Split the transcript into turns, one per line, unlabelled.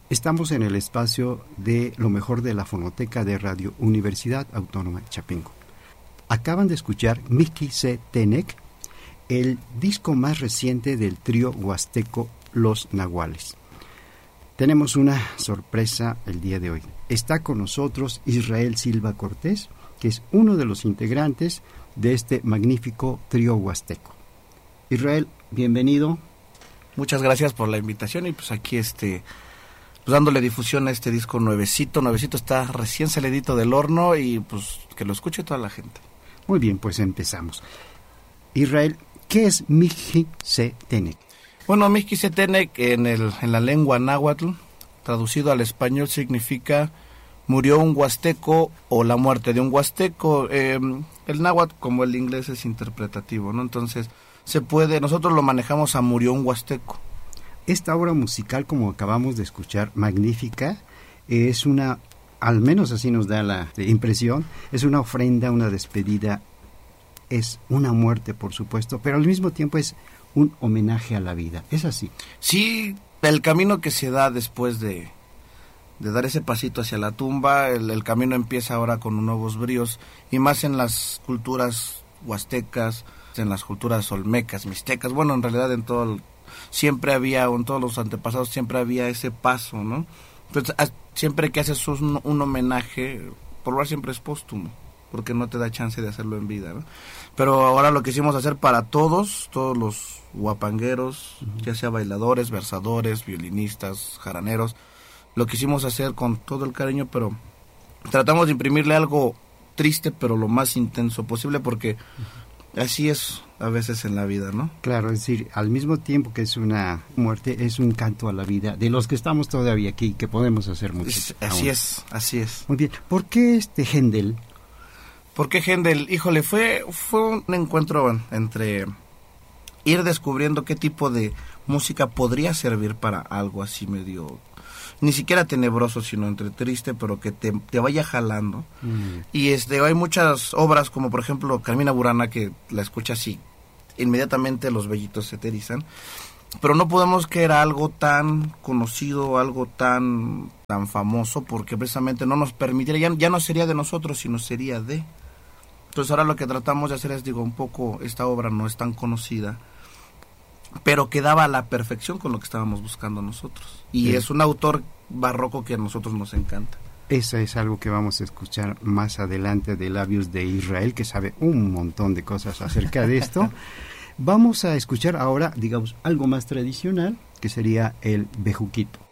Estamos en el espacio de lo mejor de la fonoteca de Radio Universidad Autónoma de Chapingo. Acaban de escuchar Mixquisetenec, el disco más reciente del trío huasteco Los Nahuales. Tenemos una sorpresa el día de hoy. Está con nosotros Israel Silva Cortés, que es uno de los integrantes de este magnífico trío huasteco. Israel, bienvenido.
Muchas gracias por la invitación y pues aquí pues dándole difusión a este disco nuevecito, está recién salidito del horno y pues que lo escuche toda la gente.
Muy bien, pues empezamos. Israel, ¿qué es Mixquisetenec?
Bueno, Mixquisetenec en la lengua náhuatl, traducido al español, significa murió un huasteco o la muerte de un huasteco. El náhuatl, como el inglés, es interpretativo, ¿no? Entonces, nosotros lo manejamos a murió un huasteco.
Esta obra musical, como acabamos de escuchar, magnífica, es una, al menos así nos da la impresión, es una ofrenda, una despedida, es una muerte, por supuesto, pero al mismo tiempo es un homenaje a la vida. ¿Es así?
Sí, el camino que se da después de dar ese pasito hacia la tumba, el camino empieza ahora con nuevos bríos, y más en las culturas huastecas, en las culturas olmecas, mixtecas, bueno, en realidad en todos los antepasados siempre había ese paso, ¿no? Entonces, siempre que haces un homenaje, por lo general siempre es póstumo, porque no te da chance de hacerlo en vida, ¿no? Pero ahora lo quisimos hacer para todos los huapangueros, ya sea bailadores, versadores, violinistas, jaraneros, lo quisimos hacer con todo el cariño, pero tratamos de imprimirle algo triste, pero lo más intenso posible, porque así es a veces en la vida, ¿no?
Claro, es decir, al mismo tiempo que es una muerte, es un canto a la vida, de los que estamos todavía aquí, que podemos hacer mucho.
Así es.
Muy bien, ¿por qué Händel?
¿Por qué Händel? Híjole, fue un encuentro entre ir descubriendo qué tipo de música podría servir para algo así medio, ni siquiera tenebroso, sino entre triste, pero que te vaya jalando. Y hay muchas obras, como por ejemplo Carmina Burana, que la escuchas y inmediatamente los vellitos se te erizan, pero no podemos que era algo tan conocido, algo tan famoso, porque precisamente no nos permitiría, ya no sería de nosotros, sino sería de... Entonces ahora lo que tratamos de hacer es, un poco, esta obra no es tan conocida, pero quedaba a la perfección con lo que estábamos buscando nosotros. Y es un autor barroco que a nosotros nos encanta.
Eso es algo que vamos a escuchar más adelante de labios de Israel, que sabe un montón de cosas acerca de esto. Vamos a escuchar ahora, algo más tradicional, que sería el bejuquito.